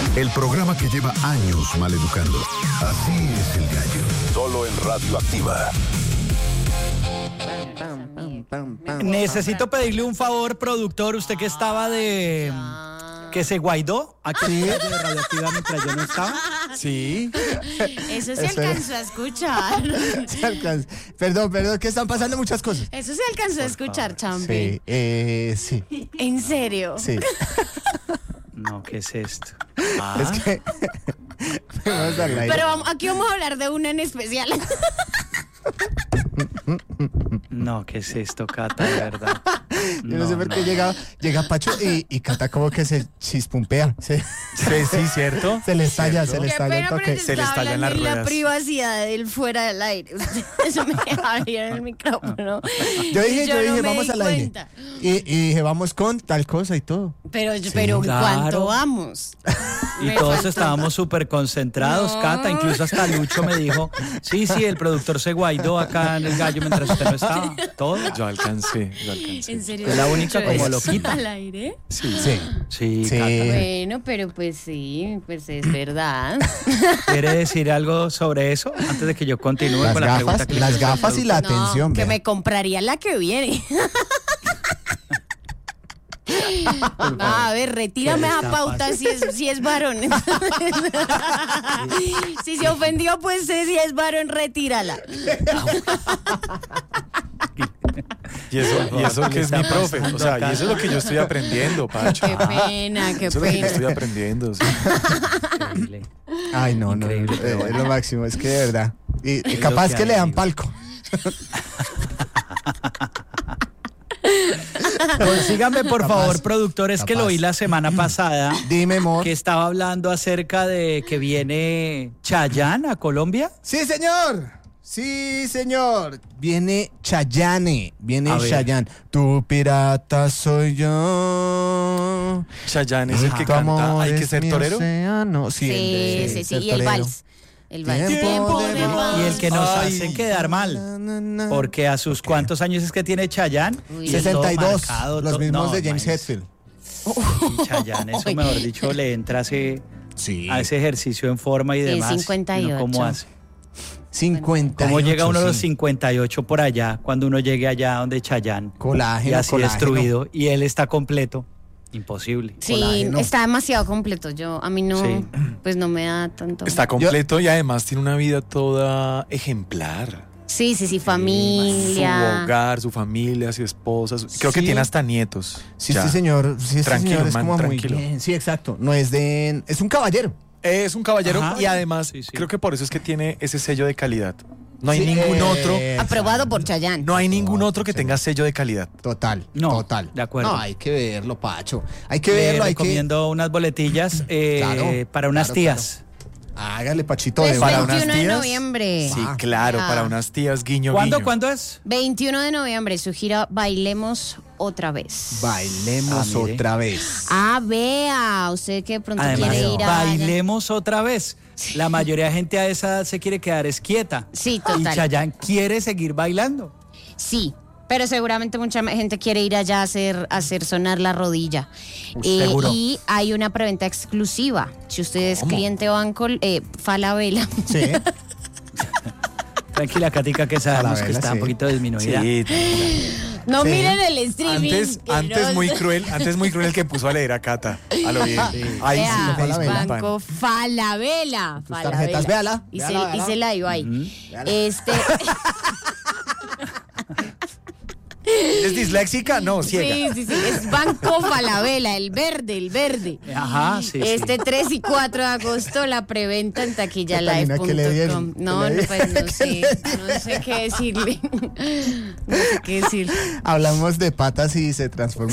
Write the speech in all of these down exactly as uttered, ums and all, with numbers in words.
El programa que lleva años maleducando. Así es el gallo. Solo en Radioactiva. Necesito pedirle un favor, productor. Usted que estaba de... que se guaidó aquí de Radioactiva mientras yo no estaba. Sí. Eso se Eso alcanzó a escuchar. Se alcanza. Perdón, perdón, que están pasando muchas cosas. Eso se alcanzó a escuchar, Champi. Sí, eh, sí, ¿En serio? sí. No, ¿qué es esto? Es que... Vamos al aire. Pero vamos, aquí vamos a hablar de una en especial. No, ¿qué es esto, Cata, de verdad? Yo no, sé por qué llega, llega Pacho y, y Cata como que se chispumpea. Se, Sí, sí, ¿cierto? se le estalla, ¿Cierto? se le Qué estalla el pena, pero toque. se Se le está estallan hablando las en la ruedas. privacidad del fuera del aire. Eso me abrieron el micrófono. Yo dije, Y yo, no dije, me vamos di al aire. cuenta. Y, y dije, vamos con tal cosa y todo. Pero, pero claro. ¿cuánto vamos? Y Me todos faltó. estábamos súper concentrados, No. Cata. Incluso hasta Lucho me dijo, sí, sí, el productor se guaidó acá en el gallo mientras usted no estaba. Todo. Yo alcancé, yo alcancé. ¿En serio? Es la única ¿Yo como eso loquita. ¿Al aire? Sí. Sí. Sí, Sí. Cata. Bueno, pero pues sí, pues es verdad. ¿Quiere decir algo sobre eso antes de que yo continúe Las con la pregunta gafas, que le las hice al gafas y la No, atención. que vea. me compraría la que viene. A ver, retírame ¿Qué esa está pauta si es, si es varón. Si se ofendió, pues eh, si es varón, retírala. Y eso, y eso que es mi profe. O sea, y eso es lo que yo estoy aprendiendo, Pacho. Qué pena, qué Eso es lo que yo pena. estoy aprendiendo. Sí. Increíble. Ay, no, no, Increíble, no, pero eh, bueno. es lo máximo, es que de verdad. Y, y Es capaz lo que que hay, le dan amigo. palco. Consígame, por Capaz. favor, productor, es que lo Capaz. oí la semana pasada, Dime, amor. que estaba hablando acerca de que viene Chayanne a Colombia. Sí, señor. Sí, señor. Viene Chayanne. Viene A ver. Chayanne. Tu pirata soy yo. Chayanne es el que Tu amor canta Hay que es ser mi torero. océano. Sí, Sí, el de sí, sí. ser Y el torero. vals. El vals. Tiempo de Y el que nos Ay. hace quedar mal. Na, na, na. Porque a sus cuántos años es que tiene Chayanne. Uy. Y es todo sesenta y dos. marcado, Los todo- mismos no, de James imagínese. Hetfield. Y Chayanne, eso mejor dicho, le entra a ese, Sí. a ese ejercicio en forma y Sí, demás. cincuenta y ¿Y uno ¿Cómo ocho. hace? cincuenta. ¿Cómo llega uno a los cincuenta y ocho por allá cuando uno llegue allá donde Chayanne? Colágeno, Y así colágeno. destruido. Y él está completo. Imposible. Sí, Colágeno. está demasiado completo. Yo, a mí no, Sí. pues no me da tanto. Está completo y además tiene una vida toda ejemplar. Sí, sí, sí, Su familia. hogar, su familia, su esposa. su- Creo que Sí. tiene hasta nietos. Sí, Ya. este señor, sí, este Tranquilo, señor es man, como tranquilo. muy bien. Sí, exacto. No es de... Es un caballero. Es un caballero Ajá. y además Sí, sí. creo que por eso es que tiene ese sello de calidad. No hay Sí, ningún eh, otro, Aprobado por Chayanne. no hay ningún No, otro que sí. tenga sello de calidad. Total, No, total. de acuerdo. No, hay que verlo, Pacho. Hay que Le verlo, hay que... recomiendo unas boletillas eh, Claro, para unas claro, tías. Hágale, Pachito, Pues de para verdad. unas veintiuno de tías. noviembre. Sí, Ah. claro, Ah. para unas tías guiño ¿Cuándo, guiño. cuándo es? veintiuno de noviembre, su gira Bailemos Otra Vez. Bailemos Ah, mire. otra vez. Ah, vea, usted que de pronto Además, quiere ir a... bailemos otra vez. La mayoría de gente a esa edad se quiere quedar es quieta. Sí, Y total. Chayanne quiere seguir bailando. Sí, pero seguramente mucha gente quiere ir allá a hacer, a hacer sonar la rodilla. Eh, seguro. y hay una preventa exclusiva. Si usted es ¿Cómo? cliente Banco eh, Falabella. Sí. Tranquila, Katica, que sabemos Falabella, que está sí. un poquito disminuida. Sí. No Sí. miren el streaming. Antes, que antes no- muy cruel, antes muy cruel el que puso a leer a Cata. A lo bien. Ahí Vea, sí me Falabella. disculpan. Banco Falabella. Tus Falabella. tarjetas, véala, Y, véala, se, véala. y se la dio ahí. Véala. Este, ¿Es disléxica? No, ciega. sí, sí, sí. Es Banco Falabella, el verde, el verde. Ajá, sí, Este sí. tres y cuatro de agosto la preventa en taquilla Catalina, live ¿qué le punto dieron? com. ¿Qué No, le no, dieron? pues no ¿Qué sé, le no sé qué decirle. No sé qué decirle. Hablamos de patas y se transformó.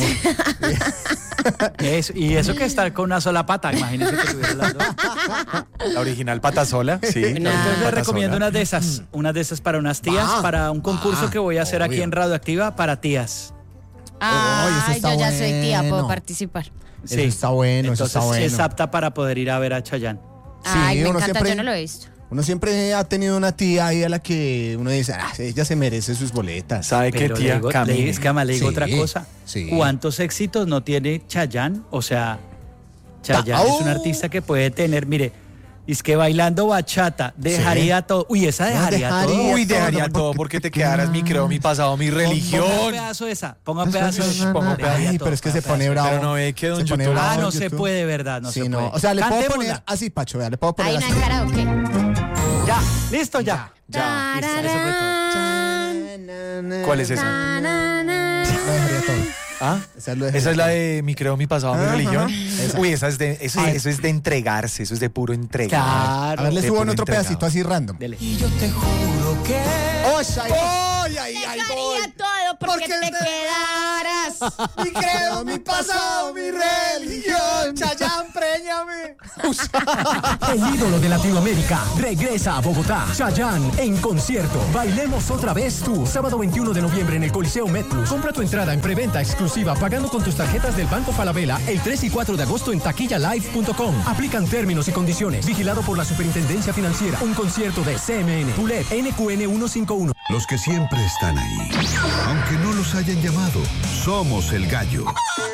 Eso- y eso que está con una sola pata, imagínese que tuviera las dos. La original pata sola, sí. la Nah. original Entonces les pata recomiendo sola. unas de esas, unas de esas para unas tías, Va, para un concurso va, que voy a hacer aquí obvio. en Radioactiva para tías. Ay, eso está yo ya soy tía, puedo bueno. participar. Eso está bueno, eso Entonces está bueno. es apta para poder ir a ver a Chayanne. Ay, me uno encanta, siempre- yo no lo he visto. Uno siempre ha tenido una tía ahí a la que uno dice, ah, ella se merece sus boletas. ¿Sabe qué, Pero le tía? digo- le- Camine. es que además le digo Sí, otra cosa. sí. ¿Cuántos éxitos no tiene Chayanne? O sea, Chayanne es un artista que puede tener, mire, es que bailando bachata, dejaría sí. todo. Uy, esa dejaría, no, dejaría todo. Uy, dejaría todo, todo porque te quedaras mi creo, mi pasado, mi religión. Ponga un pedazo de esa, ponga un pedazo de esa. Ponga un pedazo. Ay, pero es que se pone bravo. Pero no ve que don YouTube. YouTube. Ah, no se puede, ¿verdad? No sí, se no. puede. O sea, le Cantémosla. puedo poner así, Pacho, vea, le puedo poner Ahí así. no hay karaoke. Ya, listo, ya. Ya. Listo, eso fue todo. ¿Cuál es esa? Lo dejaría todo. ¿Ah? Esa es, lo Esa es la de mi creo, mi pasado, mi Ajá, religión. esa. Uy, esa es de, eso, Ay. eso es de entregarse, eso es de puro entregar. Claro. A ver, le de subo en puro otro entregado. pedacito así random. Dele. Y yo te juro que... ¡Ay, ay, ay, ay, Dejaría todo porque, Porque te te- quedaras. Mi creo, mi pasado, mi religión. Chayanne, préñame. El ídolo de Latinoamérica regresa a Bogotá. Chayanne en concierto. Bailemos otra vez tú. Sábado veintiuno de noviembre en el Coliseo MedPlus. Compra tu entrada en preventa exclusiva pagando con tus tarjetas del Banco Falabella el tres y cuatro de agosto en taquilla live punto com. Aplican términos y condiciones. Vigilado por la Superintendencia Financiera. Un concierto de C M N. Pulet N Q N ciento cincuenta y uno. Los que siempre están ahí. Aunque no los hayan llamado, somos el gallo.